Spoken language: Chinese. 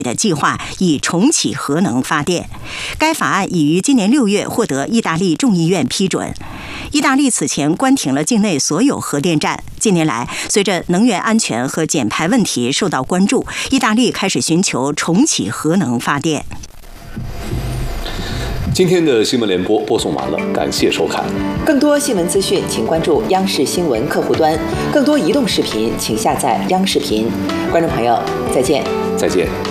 的计划，以重启核能发电。该法案已于今年6月获得意大利众议院批准。意大利此前关停了境内所有核电站。近年来，随着能源安全和减排问题受到关注，意大利开始寻求重启核能发电。 今天的新闻联播播送完了，感谢收看。 更多新闻资讯，请关注央视新闻客户端；更多移动视频，请下载央视频。观众朋友，再见。 再见。